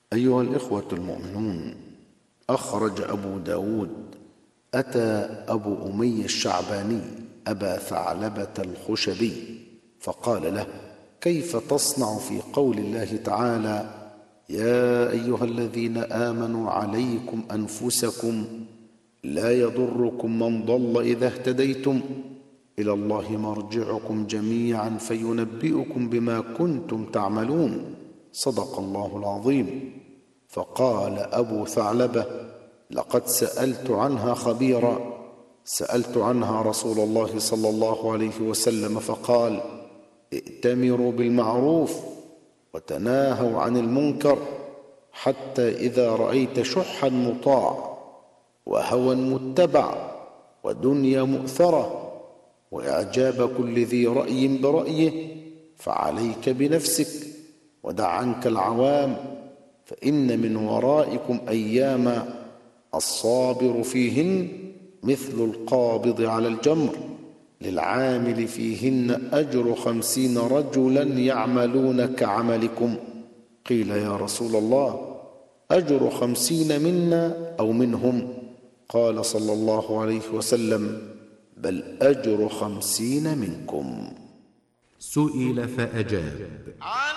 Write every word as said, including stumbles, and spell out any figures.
أيها الإخوة المؤمنون، أخرج أبو داود: أتى أبو أمية الشعباني أبا ثعلبة الخشبي فقال له: كيف تصنع في قول الله تعالى: يا أيها الذين آمنوا عليكم أنفسكم لا يضركم من ضل إذا اهتديتم إلى الله مرجعكم جميعا فينبئكم بما كنتم تعملون، صدق الله العظيم. فقال أبو ثعلبة: لقد سألت عنها خبيرا، سألت عنها رسول الله صلى الله عليه وسلم فقال: ائتمروا بالمعروف وتناهوا عن المنكر، حتى إذا رأيت شحا مطاع وهوى متبع ودنيا مؤثرة وإعجاب كل ذي رأي برأيه فعليك بنفسك ودع عنك العوام، فإن من ورائكم أياما الصابر فيهن مثل القابض على الجمر، للعامل فيهن أجر خمسين رجلا يعملون كعملكم. قيل: يا رسول الله، أجر خمسين منا أو منهم؟ قال صلى الله عليه وسلم: بل أجر خمسين منكم. سئل فأجاب: